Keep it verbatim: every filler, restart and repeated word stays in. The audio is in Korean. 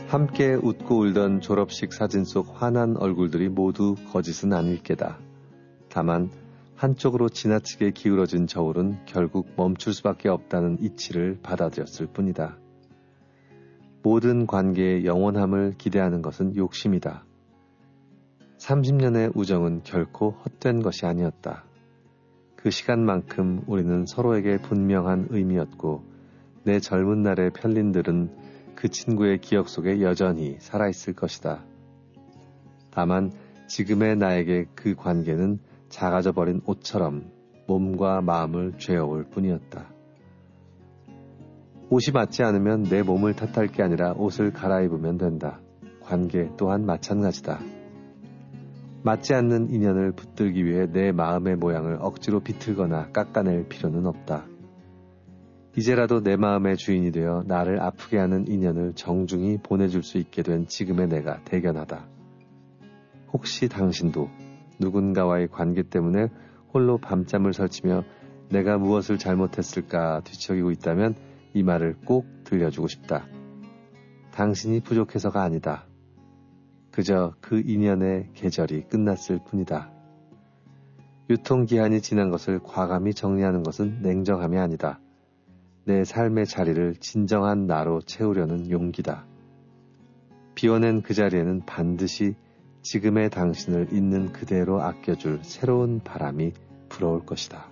함께 웃고 울던 졸업식 사진 속 환한 얼굴들이 모두 거짓은 아닐 게다. 다만 한쪽으로 지나치게 기울어진 저울은 결국 멈출 수밖에 없다는 이치를 받아들였을 뿐이다. 모든 관계의 영원함을 기대하는 것은 욕심이다. 삼십 년의 우정은 결코 헛된 것이 아니었다. 그 시간만큼 우리는 서로에게 분명한 의미였고 내 젊은 날의 편린들은 그 친구의 기억 속에 여전히 살아있을 것이다. 다만 지금의 나에게 그 관계는 작아져 버린 옷처럼 몸과 마음을 죄어올 뿐이었다. 옷이 맞지 않으면 내 몸을 탓할 게 아니라 옷을 갈아입으면 된다. 관계 또한 마찬가지다. 맞지 않는 인연을 붙들기 위해 내 마음의 모양을 억지로 비틀거나 깎아낼 필요는 없다. 이제라도 내 마음의 주인이 되어 나를 아프게 하는 인연을 정중히 보내줄 수 있게 된 지금의 내가 대견하다. 혹시 당신도 누군가와의 관계 때문에 홀로 밤잠을 설치며 내가 무엇을 잘못했을까 뒤척이고 있다면 이 말을 꼭 들려주고 싶다. 당신이 부족해서가 아니다. 그저 그 인연의 계절이 끝났을 뿐이다. 유통기한이 지난 것을 과감히 정리하는 것은 냉정함이 아니다. 내 삶의 자리를 진정한 나로 채우려는 용기다. 비워낸 그 자리에는 반드시 지금의 당신을 있는 그대로 아껴줄 새로운 바람이 불어올 것이다.